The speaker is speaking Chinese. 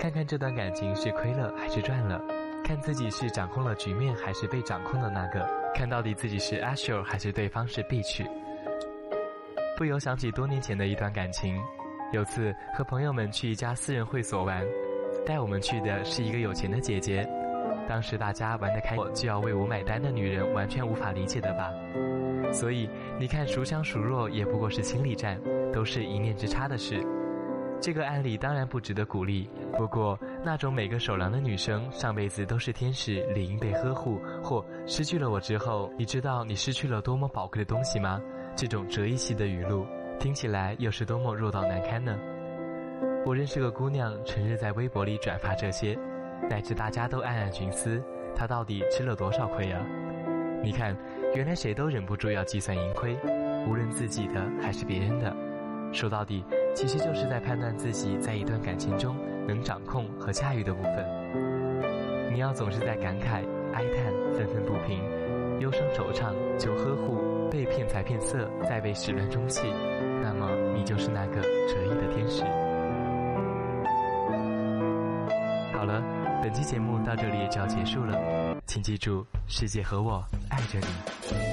看看这段感情是亏了还是赚了，看自己是掌控了局面还是被掌控的那个，看到底自己是 Asher 还是对方是 Beach。 不由想起多年前的一段感情，有次和朋友们去一家私人会所玩，带我们去的是一个有钱的姐姐。当时大家玩得开心，就要为我买单的女人完全无法理解的吧。所以你看，孰强孰弱也不过是心理战，都是一念之差的事。这个案例当然不值得鼓励，不过那种每个手狼的女生上辈子都是天使，理应被呵护，或失去了我之后，你知道你失去了多么宝贵的东西吗？这种折翼系的语录听起来又是多么弱到难堪呢。我认识个姑娘，成日在微博里转发这些，乃至大家都暗暗寻思，她到底吃了多少亏啊？你看，原来谁都忍不住要计算盈亏，无论自己的还是别人的。说到底，其实就是在判断自己在一段感情中能掌控和驾驭的部分。你要总是在感慨、哀叹、愤愤不平、忧伤惆怅、求呵护、被骗财骗色，再被始乱终弃，那么你就是那个折翼的天使。好了，本期节目到这里也就要结束了，请记住，世界和我爱着你。